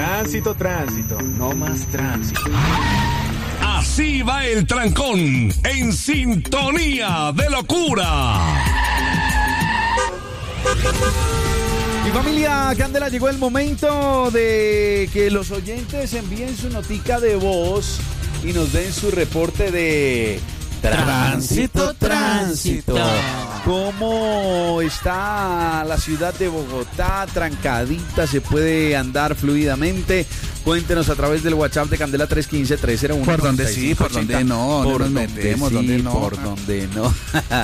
Tránsito, tránsito, no más tránsito. Así va el trancón, en sintonía de locura. Mi familia Candela, llegó el momento de que los oyentes envíen su notica de voz y nos den su reporte de tránsito. ¿Cómo está la ciudad de Bogotá? Trancadita, se puede andar fluidamente. Cuéntenos a través del WhatsApp de Candela 315-301. ¿Por dónde sí? ¿Por dónde no? ¿Por dónde metemos? sí? ¿Dónde no? ¿Por dónde no?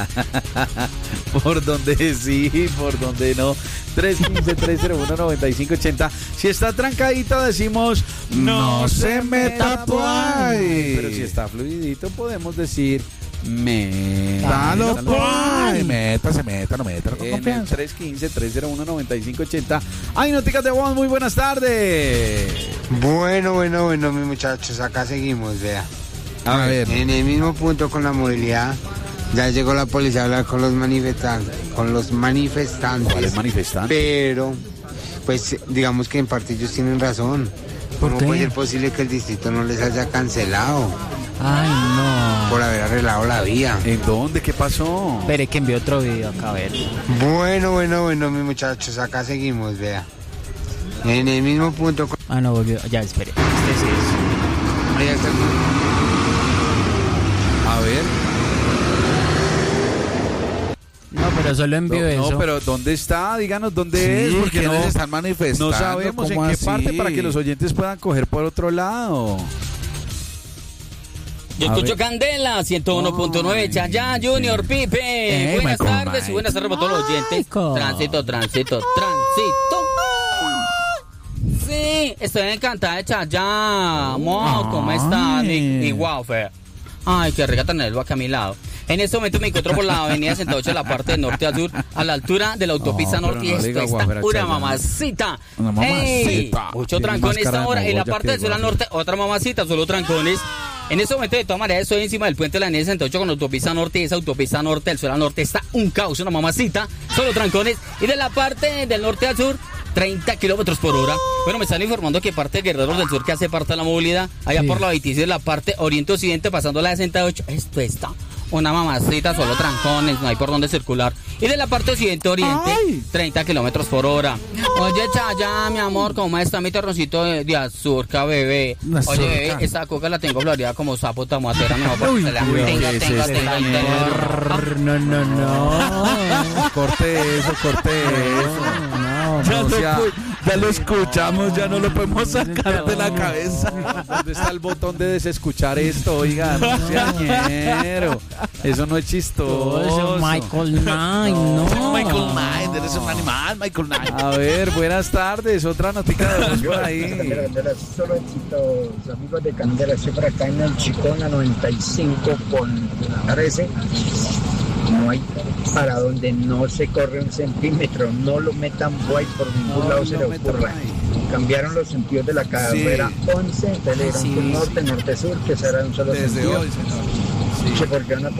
¿Por dónde sí? ¿Por dónde no? 315-301-9580. Si está trancadita decimos no se meta por ahí. Pero si está fluidito podemos decir métalo por ahí. Métase, métalo con en confianza. el 315-301-9580. Ay, noticas de voz, muy buenas tardes. Bueno, mis muchachos, acá seguimos, vea. A ver. En el mismo punto con la movilidad, ya llegó la policía a hablar con los manifestantes. ¿Cuáles manifestantes? Pero, pues, digamos que en parte ellos tienen razón. ¿Cómo puede ser posible que el distrito no les haya cancelado? Ay, no. Por haber arreglado la vía. ¿En dónde? ¿Qué pasó? Espere que envió otro video acá, a ver. Bueno, mis muchachos, acá seguimos, vea. En el mismo punto con... Ah, no, volvió. Ya, espere. Este sí es. Ahí está. A ver. No, pero solo envió eso. No, pero ¿dónde está? Díganos dónde es, porque no están manifestando. No sabemos en ¿Cómo qué así? parte para que los oyentes puedan coger por otro lado. Yo escucho Candela, 101.9, Chayá, Junior, Pipe. Buenas tardes y buenas tardes para todos los oyentes. Tránsito. Sí, estoy encantada de Chayá. ¿Cómo está mi guaufe? Ay, qué rica tenerlo acá a mi lado. En este momento me encuentro por la avenida 68 de la parte de norte a sur, a la altura de la autopista norte, y esto está una mamacita. Una mamacita. Ey, mucho trancón esta hora. En la parte del sur al norte, otra mamacita, solo trancones. En este momento, de todas maneras, estoy encima del puente de la avenida 68 con la autopista norte, y esa autopista norte del sur al norte está un caos, una mamacita, solo trancones. Y de la parte del norte al sur, 30 kilómetros por hora. Bueno, me están informando que parte de Guerreros del Sur, que hace parte de la movilidad, allá por la 26 de la parte oriente-occidente, pasando la 68, esto está una mamacita, solo trancones, no hay por dónde circular. Y de la parte occidente-oriente, 30 kilómetros por hora. Oye, Chayá, mi amor, ¿cómo está mi terroncito de azurca, bebé? Oye, bebé, esta coca la tengo floreada como sapo tamatera, mi amor, porque se la tenga. No. Corte eso. Ya lo escuchamos, ya no lo podemos sacar de la cabeza. ¿Dónde está el botón de desescuchar esto? Oiga, no sea ñero. Eso no es chistoso. Michael Knight, no. Michael Knight, eres un animal, Michael Knight. A ver, buenas tardes. Otra notica de voz por ahí. Solo éxitos, amigos de Candela. Estoy por acá en el Chicón, la 95 con 13. No hay para donde no se corre un centímetro, no lo metan guay por ningún lado se le ocurra. Cambiaron los sentidos de la carrera 11, entonces le dieron norte-sur, que será un solo desde sentido. hoy, señor. Que volvieron a